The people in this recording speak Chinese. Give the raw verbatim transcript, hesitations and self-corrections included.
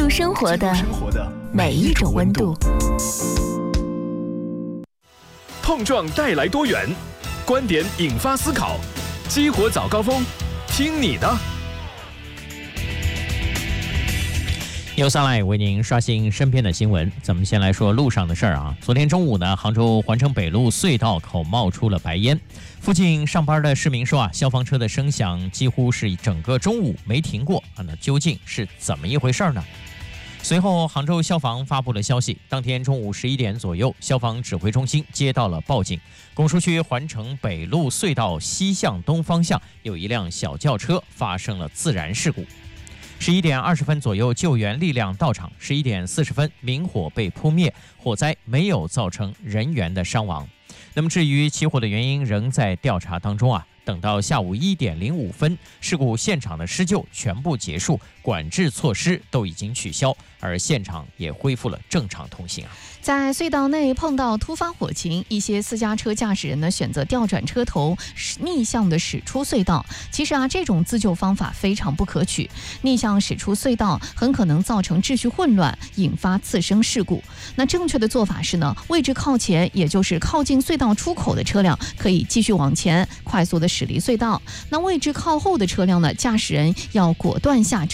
入生活的每一种温度。 碰撞带来多元，观点引发思考，激活早高峰，听你的。 由上来为您刷新身边的新闻。咱们先来说路上的事儿啊。昨天中午呢，杭州环城北路隧道口冒出了白烟，附近上班的市民说啊，消防车的声响几乎是整个中午没停过啊。那究竟是怎么一回事呢？随后，杭州消防发布了消息，当天中午十一点左右，消防指挥中心接到了报警，拱墅区环城北路隧道西向东方向有一辆小轿车发生了自燃事故。十一点二十分左右，救援力量到场。十一点四十分，明火被扑灭，火灾没有造成人员的伤亡。那么，至于起火的原因，仍在调查当中啊。等到下午一点零五分，事故现场的施救全部结束，管制措施都已经取消，而现场也恢复了正常通行啊。 在隧道内碰到突发火情，一些私家车驾驶人呢选择调转车头，逆向的驶出隧道。其实啊，这种自救方法非常不可取，逆向驶出隧道很可能造成秩序混乱，引发次生事故。那正确的做法是呢，位置靠前，也就是靠近隧道出口的车辆可以继续往前，快速的驶离隧道。那位置靠后的车辆呢，驾驶人要果断下车。